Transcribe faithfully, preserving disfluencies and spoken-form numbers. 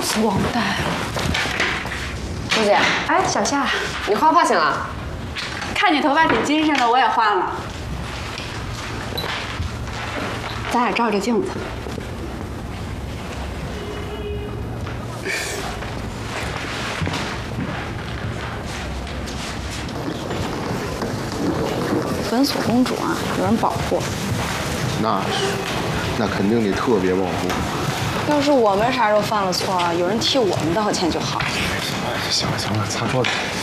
子忘带了。 朱姐， 哎，小夏， 你换发型了？ 看你头发挺精神的，我也换了。咱俩照照镜子。粉锁公主啊，有人保护。 那是，那肯定得特别保护。 要是我们啥时候犯了错，有人替我们道歉就好。 哎，行了行了，擦桌子。